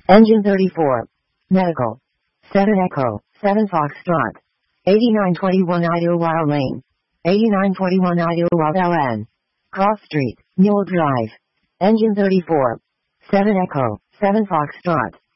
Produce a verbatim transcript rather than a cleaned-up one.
Engine thirty-four. Medical. seven Echo, seven Foxtrot. eighty-nine twenty-one Idlewild Lane. eighty-nine twenty-one Idlewild L N. Cross Street, Mule Drive. Engine thirty-four. seven Echo, seven Foxtrot.